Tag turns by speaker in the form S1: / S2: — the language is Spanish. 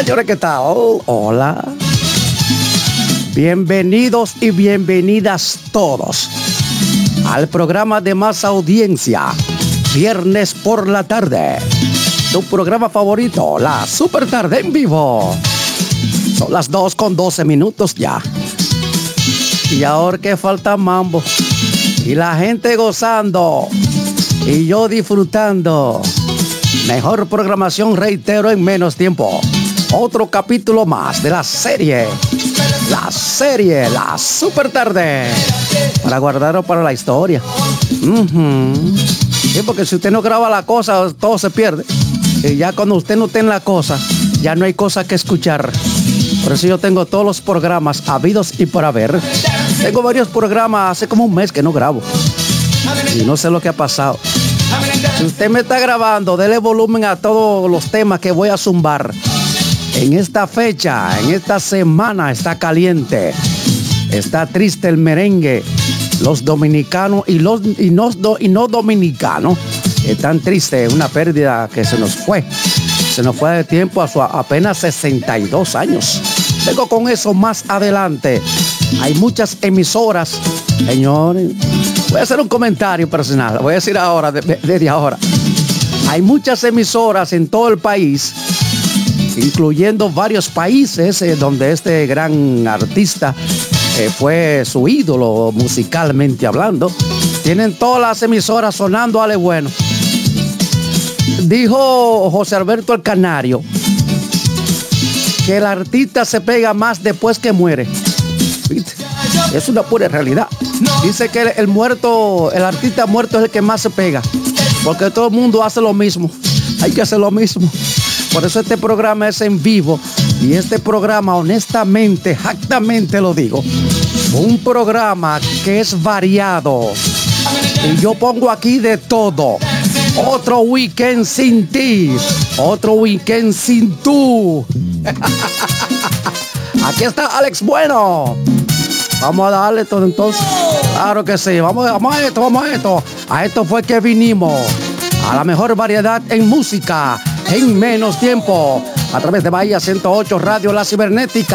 S1: Señores, ¿qué tal? Hola. Bienvenidos y bienvenidas todos al programa de más audiencia, viernes por la tarde. Tu programa favorito, la Super Tarde en Vivo. Son las 2:12 ya. Y ahora que falta mambo. Y la gente gozando. Y yo disfrutando. Mejor programación, reitero, en menos tiempo. Otro capítulo más de la serie, la Super Tarde. Para guardarlo para la historia. Sí, porque si usted no graba la cosa, todo se pierde. Y ya cuando usted no tiene la cosa, ya no hay cosa que escuchar. Por eso yo tengo todos los programas habidos y por haber. Tengo varios programas, hace como un mes que no grabo. Y no sé lo que ha pasado. Si usted me está grabando, dele volumen a todos los temas que voy a zumbar. En esta fecha, en esta semana está caliente. Está triste el merengue. Los dominicanos y no dominicanos están tristes. Una pérdida que se nos fue. Se nos fue de tiempo a su apenas 62 años. Vengo con eso más adelante. Hay muchas emisoras, señores. Voy a hacer un comentario personal. Voy a decir ahora, desde ahora. Hay muchas emisoras en todo el país, incluyendo varios países donde este gran artista fue su ídolo musicalmente hablando. Tienen todas las emisoras sonando ale bueno. Dijo José Alberto el Canario que el artista se pega más después que muere. ¿Viste? Es una pura realidad. Dice que el artista muerto es el que más se pega, porque todo el mundo hace lo mismo. Hay que hacer lo mismo. Por eso este programa es en vivo. Y este programa, honestamente, exactamente lo digo, un programa que es variado. Y yo pongo aquí de todo. Otro weekend sin ti. Otro weekend sin tú. Aquí está Alex Bueno. Vamos a darle todo entonces. Claro que sí. Vamos a esto. A esto fue que vinimos. A la mejor variedad en música. En menos tiempo. A través de Bahía 108 Radio La Cibernética.